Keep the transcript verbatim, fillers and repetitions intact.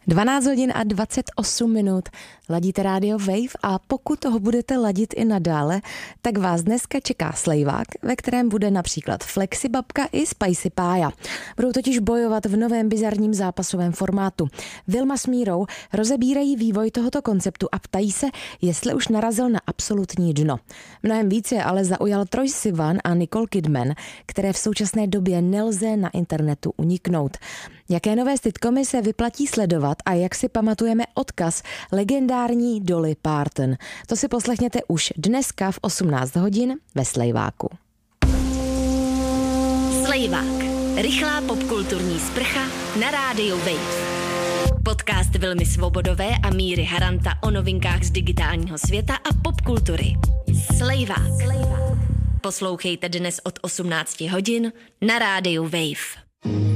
dvanáct hodin a dvacet osm minut. Ladíte rádio Wave a pokud toho budete ladit i nadále, tak vás dneska čeká slejvák, ve kterém bude například Flexibabka i Spicy Pája. Budou totiž bojovat v novém bizarním zápasovém formátu. Vilma s Mírou rozebírají vývoj tohoto konceptu a ptají se, jestli už narazil na absolutní dno. Mnohem více ale zaujal Troye Sivan a Nicole Kidman, které v současné době nelze na internetu uniknout. Jaké nové sitcomy se vyplatí sledovat a jak si pamatujeme odkaz legendární Dolly Parton. To si poslechněte už dneska v osmnáct hodin ve Slejváku. Slejvák. Rychlá popkulturní sprcha na rádiu Wave. Podcast Vilmy Svobodové a Míry Haranta o novinkách z digitálního světa a popkultury. Slejvák. Poslouchejte dnes od osmnáct hodin na rádiu Wave.